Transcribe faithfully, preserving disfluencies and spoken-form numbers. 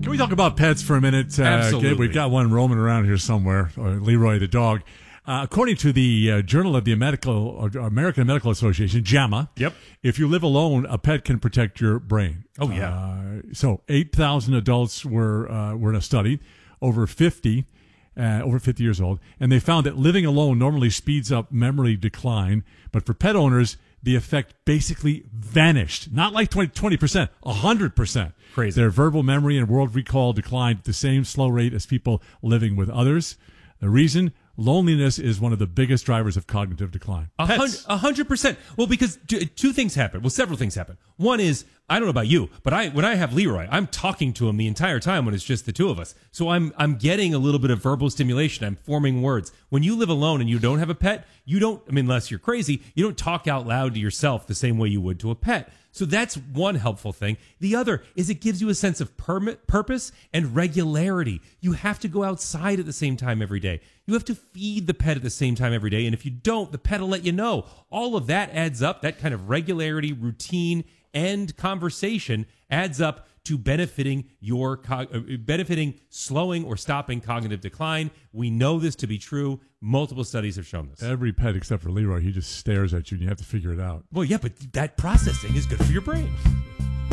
Can we talk about pets for a minute? Uh, Absolutely. Gabe, we've got one roaming around here somewhere, or Leroy the dog. Uh, according to the uh, Journal of the Medical or American Medical Association, JAMA, Yep. if you live alone, a pet can protect your brain. Oh, yeah. Uh, so eight thousand adults were uh, were in a study, over fifty, uh, over fifty years old, and they found that living alone normally speeds up memory decline, but for pet owners, the effect basically vanished. Not like twenty percent, one hundred percent. Crazy. Their verbal memory and world recall declined at the same slow rate as people living with others. The reason? Loneliness is one of the biggest drivers of cognitive decline. A Pets. hundred, a hundred percent. Well, because two, two things happen. Well, several things happen. One is, I don't know about you, but I when I have Leroy, I'm talking to him the entire time when it's just the two of us. So I'm I'm getting a little bit of verbal stimulation. I'm forming words. When you live alone and you don't have a pet, you don't, I mean, unless you're crazy, you don't talk out loud to yourself the same way you would to a pet. So that's one helpful thing. The other is it gives you a sense of permit, purpose and regularity. You have to go outside at the same time every day. You have to feed the pet at the same time every day. And if you don't, the pet will let you know. All of that adds up. That kind of regularity, routine, and conversation adds up to benefiting your co- benefiting slowing or stopping cognitive decline. We know this to be true. Multiple studies have shown this. Every pet except for Leroy, he just stares at you and you have to figure it out. Well, yeah, but that processing is good for your brain.